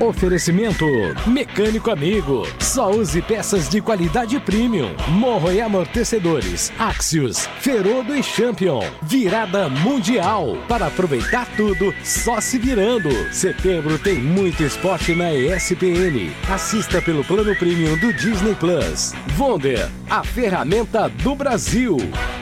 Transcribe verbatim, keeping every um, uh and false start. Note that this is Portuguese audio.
Oferecimento Mecânico Amigo. Só use peças de qualidade premium. Morro e amortecedores. Axios, Ferodo e Champion. Virada mundial. Para aproveitar tudo, só se virando. Setembro tem muito esporte na E S P N. Assista pelo plano premium do Disney Plus. Wonder, a ferramenta do Brasil.